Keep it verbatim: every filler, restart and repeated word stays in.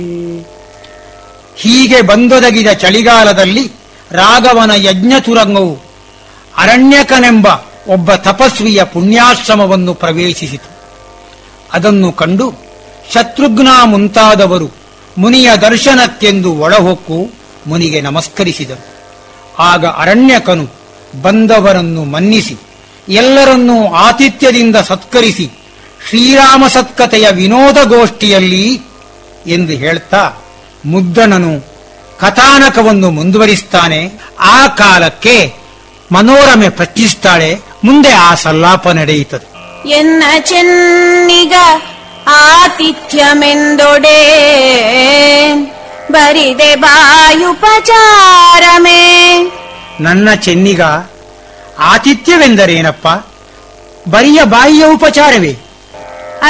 ಹೀಗೆ ಬಂದೊದಗಿದ ಚಳಿಗಾಲದಲ್ಲಿ ರಾಘವನ ಯಜ್ಞ ತುರಂಗವು ಅರಣ್ಯಕನೆಂಬ ಒಬ್ಬ ತಪಸ್ವಿಯ ಪುಣ್ಯಾಶ್ರಮವನ್ನು ಪ್ರವೇಶಿಸಿತು. ಅದನ್ನು ಕಂಡು ಶತ್ರುಘ್ನ ಮುಂತಾದವರು ಮುನಿಯ ದರ್ಶನಕ್ಕೆಂದು ಒಳಹೊಕ್ಕು ಮುನಿಗೆ ನಮಸ್ಕರಿಸಿದರು. ಆಗ ಅರಣ್ಯಕನು ಬಂದವರನ್ನು ಮನ್ನಿಸಿ ಎಲ್ಲರನ್ನೂ ಆತಿಥ್ಯದಿಂದ ಸತ್ಕರಿಸಿ ಶ್ರೀರಾಮ ಸತ್ಕತೆಯ ವಿನೋದಗೋಷ್ಠಿಯಲ್ಲಿ ಎಂದು ಹೇಳ್ತಾ ಮುದ್ದಣನು ಕಥಾನಕವನ್ನು ಮುಂದುವರಿಸ್ತಾನೆ. ಆ ಕಾಲಕ್ಕೆ ಮನೋರಮೆ ಪ್ರಶ್ನಿಸ್ತಾಳೆ. ಮುಂದೆ ಆ ಸಲ್ಲಾಪ ನಡೆಯುತ್ತದೆ. ಎನ್ನ ಚೆನ್ನಿಗ ಆತಿಥ್ಯಮೆಂದೊಡೆ ಬರಿದೆ ಬಾಯುಪಚಾರಮೇ. ನನ್ನ ಚೆನ್ನಿಗ ಆತಿಥ್ಯವೆಂದರೇನಪ್ಪ? ಬರಿಯ ಬಾಯಿಯ ಉಪಚಾರವೇ?